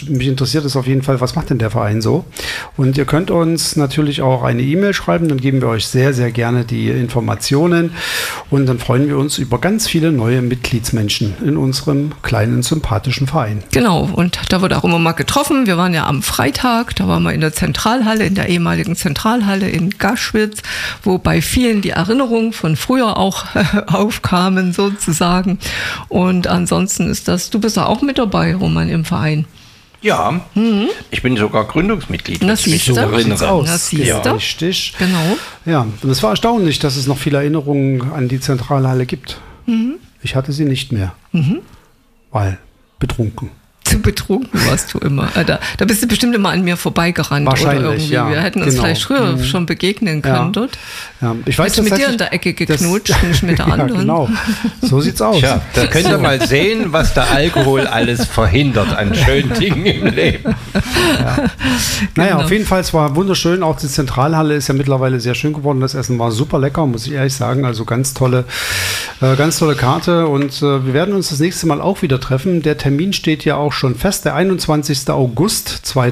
mich interessiert es auf jeden Fall, was macht denn der Verein so? Und ihr könnt uns natürlich auch eine E-Mail schreiben, dann geben wir euch sehr, sehr gerne die Informationen und dann freuen wir uns über ganz viele neue Mitgliedsmenschen in unserem kleinen, sympathischen Verein. Genau, und da wird auch immer mal getroffen. Wir waren ja am Freitag, da waren wir in der Zentralhalle, in der ehemaligen Zentralhalle in Gaschwitz, wo bei vielen die Erinnerungen von früher auch aufkamen sozusagen. Und ansonsten du bist ja auch mit dabei, Roman, im Verein. Ja, ich bin sogar Gründungsmitglied. Das siehst du. Ja, richtig. Genau. Ja, und es war erstaunlich, dass es noch viele Erinnerungen an die Zentralhalle gibt. Ich hatte sie nicht mehr, weil betrunken. Zu betrunken warst du immer. Da bist du bestimmt immer an mir vorbeigerannt. Wahrscheinlich, oder irgendwie. ja. Wir hätten uns vielleicht früher schon begegnen können dort. Ja. Ich weiß, mit dir in der Ecke geknutscht, nicht mit der anderen. Genau, so sieht's aus. Tja, da könnt ihr mal sehen, was der Alkohol alles verhindert an schönen Dingen im Leben. Ja. Naja, auf jeden Fall, es war wunderschön. Auch die Zentralhalle ist ja mittlerweile sehr schön geworden. Das Essen war super lecker, muss ich ehrlich sagen. Also ganz tolle Karte. Und wir werden uns das nächste Mal auch wieder treffen. Der Termin steht ja auch schon fest. Der 21. August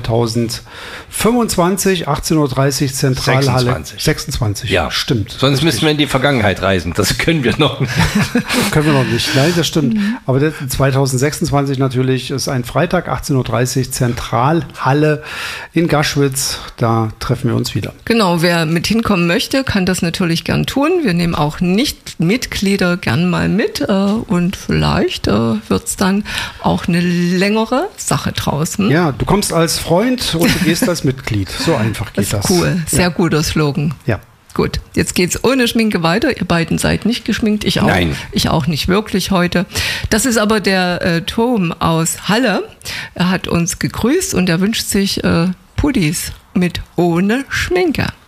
2025, 18:30 Uhr, Zentralhalle. 26. Ja, stimmt. Sonst müssen wir in die Vergangenheit reisen. Das können wir noch nicht. Können wir noch nicht. Nein, das stimmt. Aber 2026 natürlich ist ein Freitag, 18:30 Uhr, Zentralhalle in Gaschwitz. Da treffen wir uns wieder. Genau, wer mit hinkommen möchte, kann das natürlich gern tun. Wir nehmen auch Nicht-Mitglieder gern mal mit und vielleicht wird es dann auch eine längere Sache draus. Ja, du kommst als Freund und du gehst als Mitglied. So einfach geht das. Cool, sehr guter Slogan. Ja. Gut, jetzt geht's ohne Schminke weiter. Ihr beiden seid nicht geschminkt, ich auch. Nein. Ich auch nicht wirklich heute. Das ist aber der Tom aus Halle. Er hat uns gegrüßt und er wünscht sich Pudis mit ohne Schminke.